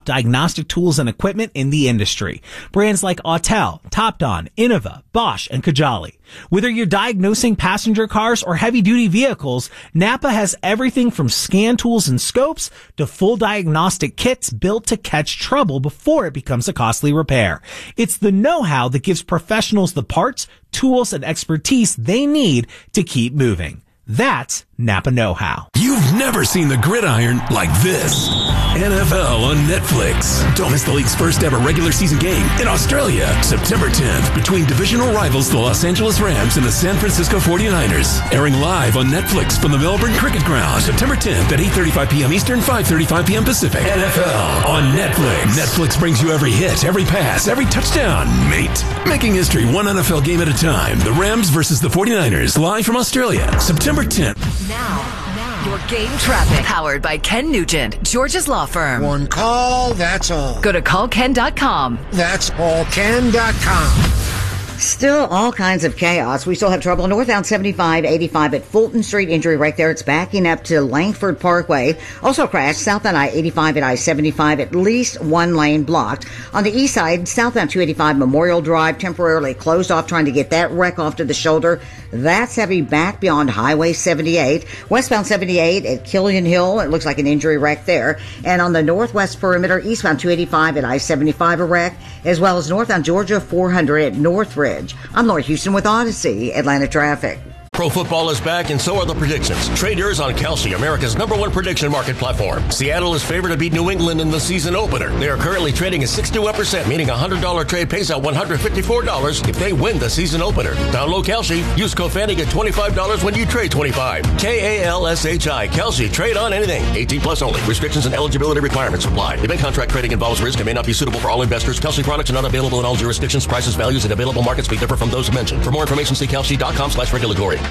diagnostic tools and equipment in the industry. Brands like Autel, Topdon, Innova, Bosch, and Kajali. Whether you're diagnosing passenger cars or heavy-duty vehicles, Napa has everything from scan tools and scopes to full diagnostic kits built to catch trouble before it becomes a costly repair. It's the know-how that gives professionals the parts, tools, and expertise they need to keep moving. That's Napa know-how. You've never seen the gridiron like this. NFL on Netflix. Don't miss the league's first ever regular season game in Australia, September 10th, between divisional rivals the Los Angeles Rams and the San Francisco 49ers. Airing live on Netflix from the Melbourne Cricket Ground, September 10th at 8:35 p.m. Eastern, 5:35 p.m. Pacific. NFL on Netflix. Netflix brings you every hit, every pass, every touchdown, mate. Making history one NFL game at a time. The Rams versus the 49ers, live from Australia, September 10th. Now, your game traffic. Powered by Ken Nugent, George's Law Firm. One call, that's all. Go to callken.com. That's allken.com. Still all kinds of chaos. We still have trouble northbound 75, 85 at Fulton Street. Injury right there. It's backing up to Langford Parkway. Also crashed southbound I-85 at I-75, at least one lane blocked. On the east side, southbound 285 Memorial Drive temporarily closed off, trying to get that wreck off to the shoulder. That's heavy back beyond Highway 78. Westbound 78 at Killian Hill. It looks like an injury wreck there. And on the northwest perimeter, eastbound 285 at I-75 a wreck, as well as northbound Georgia 400 at Northridge. I'm Lori Houston with Odyssey, Atlanta traffic. Pro football is back, and so are the predictions. Trade yours on Kalshi, America's #1 prediction market platform. Seattle is favored to beat New England in the season opener. They are currently trading at 6-1%, meaning a $100 trade pays out $154 if they win the season opener. Download Kalshi. Use code FANNY, get $25 when you trade $25. Kalshi. Kalshi. Trade on anything. 18 plus only. Restrictions and eligibility requirements apply. Event contract trading involves risk and may not be suitable for all investors. Kalshi products are not available in all jurisdictions. Prices, values, and available markets may differ from those mentioned. For more information, see kalshi.com/regulatory.